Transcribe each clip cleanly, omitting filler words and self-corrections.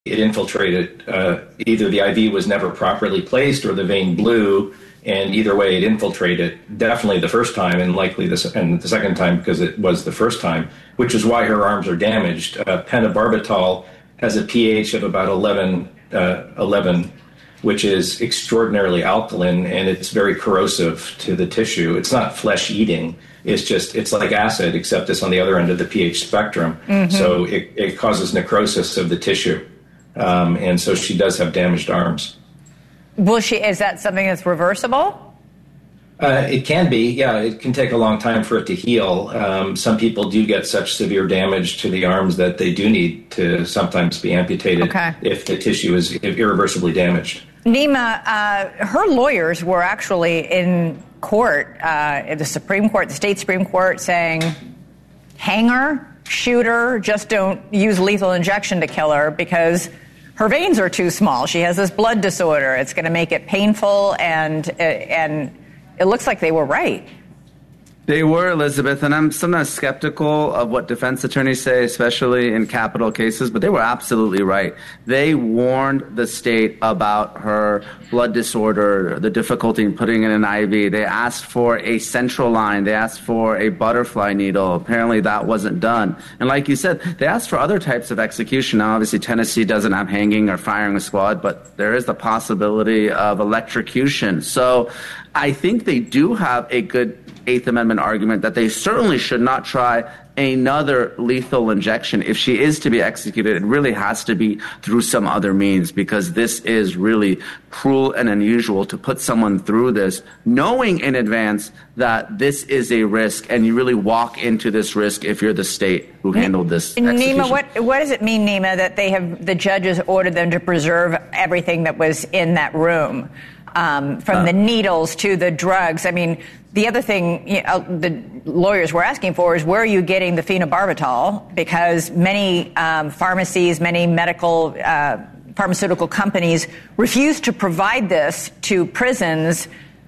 it infiltrated. Either the IV was never properly placed or the vein blew, and either way it infiltrated. Definitely the first time, and likely the second time because it was the first time, which is why her arms are damaged. Pentobarbital has a pH of about 11, which is extraordinarily alkaline, and it's very corrosive to the tissue. It's not flesh-eating. It's like acid, except it's on the other end of the pH spectrum. Mm-hmm. So it causes necrosis of the tissue. And so she does have damaged arms. Is that something that's reversible? It can be, yeah. It can take a long time for it to heal. Some people do get such severe damage to the arms that they do need to sometimes be amputated if the tissue is irreversibly damaged. Nima, her lawyers were actually in court, at the Supreme Court, the state Supreme Court, saying, hang her, shoot her, just don't use lethal injection to kill her because her veins are too small. She has this blood disorder. It's going to make it painful, and it looks like they were right. They were, Elizabeth, and I'm sometimes skeptical of what defense attorneys say, especially in capital cases, but they were absolutely right. They warned the state about her blood disorder, the difficulty in putting in an IV. They asked for a central line. They asked for a butterfly needle. Apparently that wasn't done. And like you said, they asked for other types of execution. Now, obviously, Tennessee doesn't have hanging or firing squad, but there is the possibility of electrocution. So I think they do have a good Eighth Amendment argument that they certainly should not try another lethal injection. If she is to be executed, it really has to be through some other means, because this is really cruel and unusual to put someone through this, knowing in advance that this is a risk, and you really walk into this risk if you're the state who handled this execution. Nima, what does it mean, Nima, that the judges ordered them to preserve everything that was in that room? From the needles to the drugs. I mean, the other thing the lawyers were asking for is, where are you getting the phenobarbital? Because many pharmacies, many medical pharmaceutical companies refuse to provide this to prisons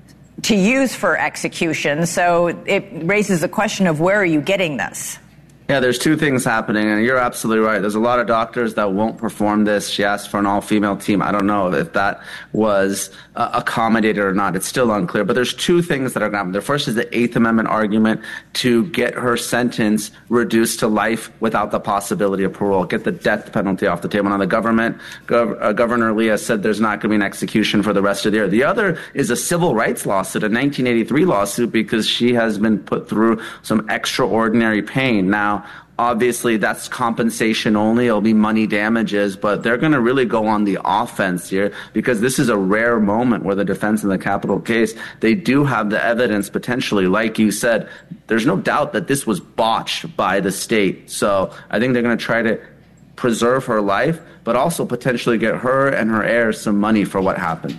to use for execution. So it raises the question of, where are you getting this? Yeah, there's two things happening, and you're absolutely right. There's a lot of doctors that won't perform this. She asked for an all-female team. I don't know if that was accommodated or not. It's still unclear. But there's two things that are going to happen. The first is the Eighth Amendment argument to get her sentence reduced to life without the possibility of parole, get the death penalty off the table. Now, the government, Governor Lee has said there's not going to be an execution for the rest of the year. The other is a civil rights lawsuit, a 1983 lawsuit, because she has been put through some extraordinary pain. Now, obviously, that's compensation only. It'll be money damages, but they're going to really go on the offense here, because this is a rare moment where the defense in the capital case, they do have the evidence potentially. Like you said, there's no doubt that this was botched by the state. So I think they're going to try to preserve her life, but also potentially get her and her heirs some money for what happened.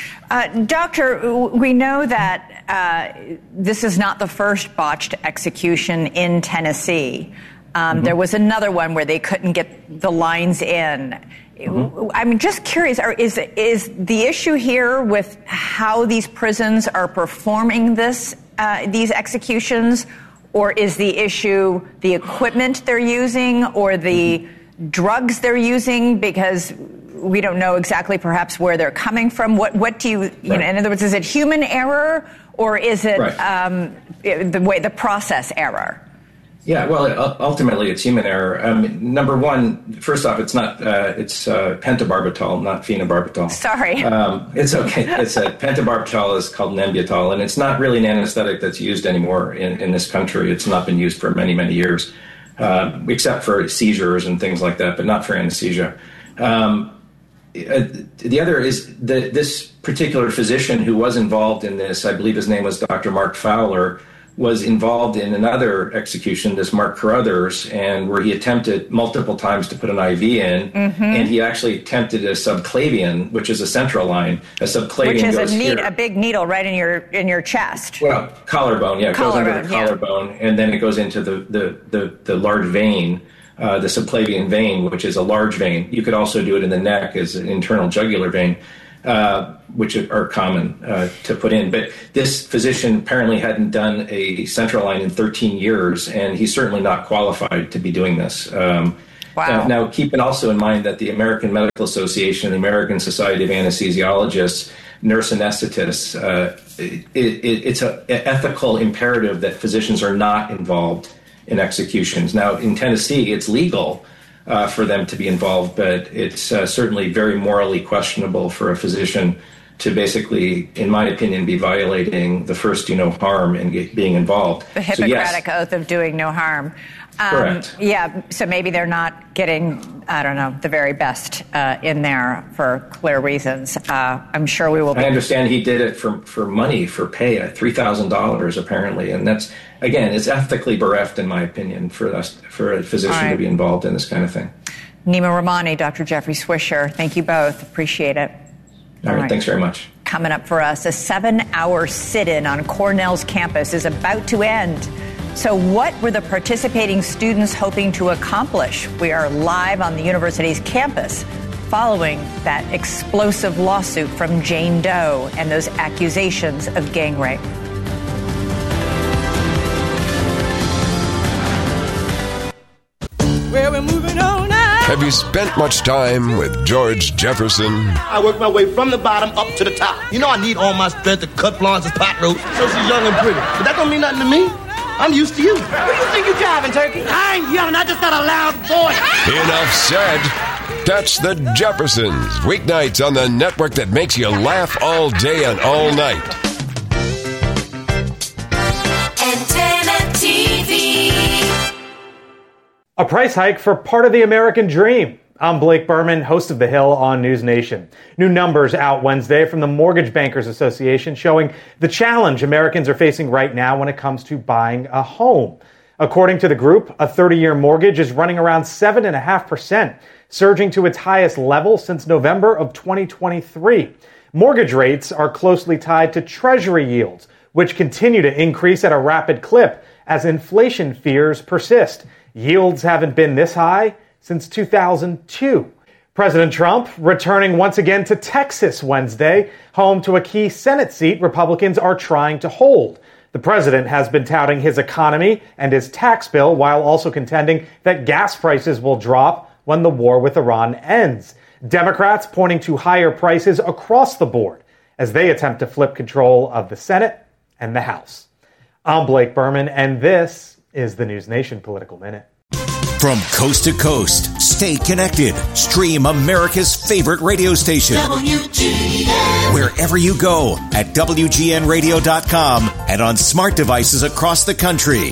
Doctor, we know that this is not the first botched execution in Tennessee. There was another one where they couldn't get the lines in. I'm just curious, is the issue here with how these prisons are performing these executions, or is the issue the equipment they're using or the drugs they're using? Because we don't know exactly perhaps where they're coming from. What do you know, in other words, is it human error, or is it the process error? Yeah, well, ultimately it's human error. Number one, first off, it's not, it's pentobarbital, not phenobarbital. Sorry. It's okay. It's pentobarbital is called Nembutal, and it's not really an anesthetic that's used anymore in this country. It's not been used for many, many years, except for seizures and things like that, but not for anesthesia. The other is this particular physician who was involved in this, I believe his name was Dr. Mark Fowler, was involved in another execution, this Mark Carruthers, and where he attempted multiple times to put an IV in, and he actually attempted a subclavian, which is a central line. A subclavian which is a big needle right in your chest. Well, collarbone, yeah, it goes under the collarbone, and then it goes into the large vein. The subclavian vein, which is a large vein. You could also do it in the neck as an internal jugular vein, which are common to put in. But this physician apparently hadn't done a central line in 13 years, and he's certainly not qualified to be doing this. Wow. Now, keep also in mind that the American Medical Association, the American Society of Anesthesiologists, nurse anesthetists, it's an ethical imperative that physicians are not involved in executions. Now, in Tennessee, it's legal for them to be involved, but it's certainly very morally questionable for a physician to basically, in my opinion, be violating the first do no harm and being involved. The Hippocratic oath of doing no harm. Correct. Yeah, so maybe they're not getting, I don't know, the very best in there for clear reasons. I'm sure we will. I understand he did it for money, for pay, $3,000 apparently, and that's, again, it's ethically bereft, in my opinion, for a physician to be involved in this kind of thing. Nima Rahmani, Dr. Jeffrey Swisher, thank you both. Appreciate it. All right, thanks very much. Coming up for us, a 7-hour sit-in on Cornell's campus is about to end. So what were the participating students hoping to accomplish? We are live on the university's campus following that explosive lawsuit from Jane Doe and those accusations of gang rape. Well, we're moving on now. Have you spent much time with George Jefferson? I work my way from the bottom up to the top. You know I need all my strength to cut Florence's pot roast so she's young and pretty. But that don't mean nothing to me. I'm used to you. Where do you think you're driving, Turkey? I ain't yelling. I just got a loud voice. Enough said. Catch the Jeffersons weeknights on the network that makes you laugh all day and all night. Antenna TV. A price hike for part of the American dream. I'm Blake Berman, host of The Hill on News Nation. New numbers out Wednesday from the Mortgage Bankers Association showing the challenge Americans are facing right now when it comes to buying a home. According to the group, a 30-year mortgage is running around 7.5%, surging to its highest level since November of 2023. Mortgage rates are closely tied to Treasury yields, which continue to increase at a rapid clip as inflation fears persist. Yields haven't been this high since 2002. President Trump returning once again to Texas Wednesday, home to a key Senate seat Republicans are trying to hold. The president has been touting his economy and his tax bill while also contending that gas prices will drop when the war with Iran ends. Democrats pointing to higher prices across the board as they attempt to flip control of the Senate and the House. I'm Blake Berman, and this is the News Nation Political Minute. From coast to coast, stay connected. Stream America's favorite radio station. WGN. Wherever you go at WGNradio.com and on smart devices across the country.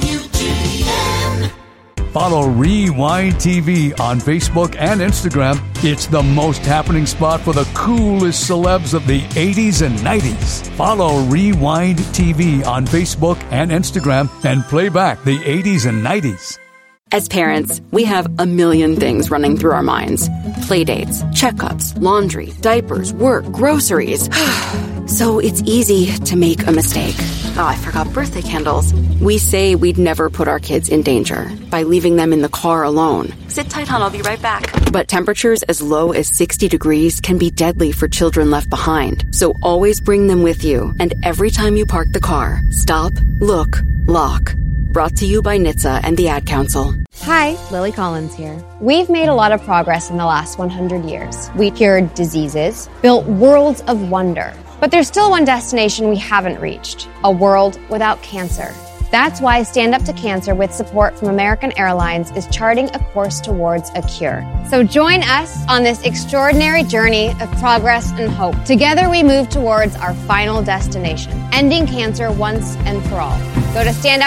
WGN. Follow Rewind TV on Facebook and Instagram. It's the most happening spot for the coolest celebs of the 80s and 90s. Follow Rewind TV on Facebook and Instagram and play back the 80s and 90s. As parents, we have a million things running through our minds. Playdates, checkups, laundry, diapers, work, groceries. So it's easy to make a mistake. Oh, I forgot birthday candles. We say we'd never put our kids in danger by leaving them in the car alone. Sit tight, hon, I'll be right back. But temperatures as low as 60 degrees can be deadly for children left behind. So always bring them with you. And every time you park the car, stop, look, lock. Brought to you by NHTSA and the Ad Council. Hi, Lily Collins here. We've made a lot of progress in the last 100 years. We cured diseases, built worlds of wonder. But there's still one destination we haven't reached, a world without cancer. That's why Stand Up to Cancer, with support from American Airlines, is charting a course towards a cure. So join us on this extraordinary journey of progress and hope. Together we move towards our final destination, ending cancer once and for all. Go to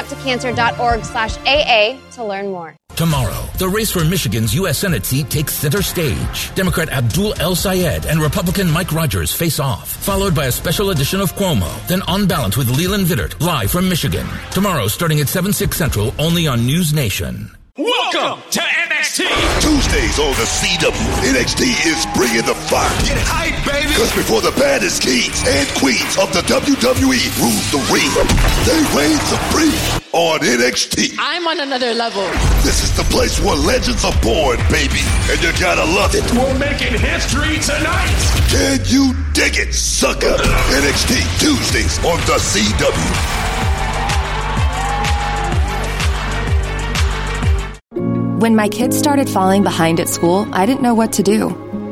standuptocancer.org/AA to learn more. Tomorrow, the race for Michigan's U.S. Senate seat takes center stage. Democrat Abdul El-Sayed and Republican Mike Rogers face off, followed by a special edition of Cuomo, then On Balance with Leland Vittert, live from Michigan. Tomorrow, starting at 7/6 Central, only on News Nation. Welcome to NXT. Tuesdays on the CW, NXT is bringing the fire. Get hype, baby. Because before the baddest kings and queens of the WWE rule the ring, they reign supreme on NXT. I'm on another level. This is the place where legends are born, baby. And you gotta love it. We're making history tonight. Can you dig it, sucker? NXT Tuesdays on the CW. When my kids started falling behind at school, I didn't know what to do.